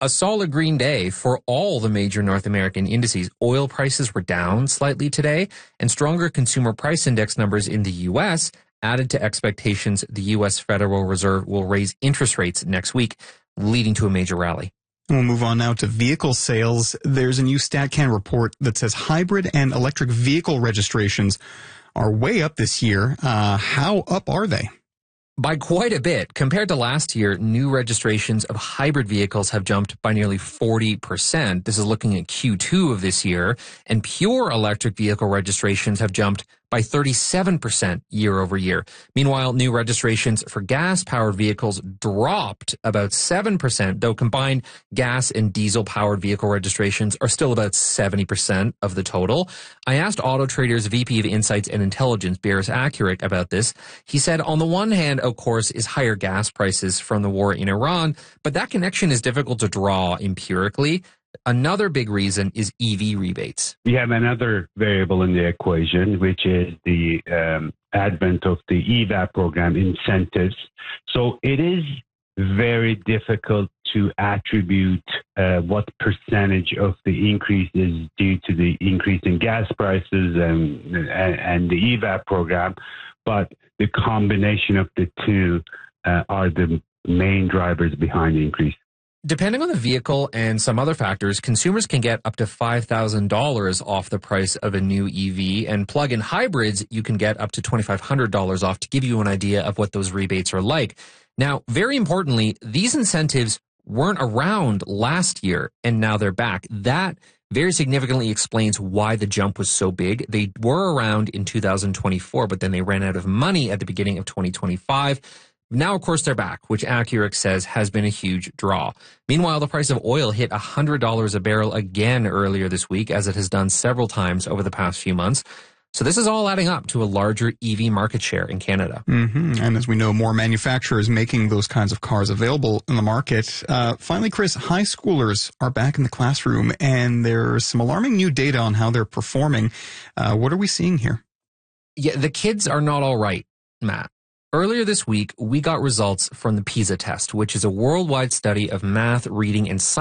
A solid green day for all the major North American indices. Oil prices were down slightly today, and stronger consumer price index numbers in the U.S. added to expectations the U.S. Federal Reserve will raise interest rates next week, leading to a major rally. We'll move on now to vehicle sales. There's a new StatCan report that says hybrid and electric vehicle registrations are way up this year. How up are they? By quite a bit. Compared to last year, new registrations of hybrid vehicles have jumped by nearly 40%. This is looking at Q2 of this year. And pure electric vehicle registrations have jumped by 37% year over year. Meanwhile, new registrations for gas-powered vehicles dropped about 7%, though combined gas and diesel-powered vehicle registrations are still about 70% of the total. I asked Auto Trader's VP of Insights and Intelligence, Beres Accurate, about this. He said, on the one hand, of course, is higher gas prices from the war in Iran, but that connection is difficult to draw empirically. Another big reason is EV rebates. We have another variable in the equation, which is the advent of the EVAP program incentives. So it is very difficult to attribute what percentage of the increase is due to the increase in gas prices and the EVAP program, but the combination of the two are the main drivers behind the increase. Depending on the vehicle and some other factors, consumers can get up to $5,000 off the price of a new EV, and plug-in hybrids, you can get up to $2,500 off, to give you an idea of what those rebates are like. Now, very importantly, these incentives weren't around last year, and now they're back. That very significantly explains why the jump was so big. They were around in 2024, but then they ran out of money at the beginning of 2025. Now, of course, they're back, which Accurate says has been a huge draw. Meanwhile, the price of oil hit $100 a barrel again earlier this week, as it has done several times over the past few months. So this is all adding up to a larger EV market share in Canada. And as we know, more manufacturers making those kinds of cars available in the market. Finally, Chris, high schoolers are back in the classroom, and there's some alarming new data on how they're performing. What are we seeing here? Yeah, the kids are not all right, Matt. Earlier this week, we got results from the PISA test, which is a worldwide study of math, reading, and science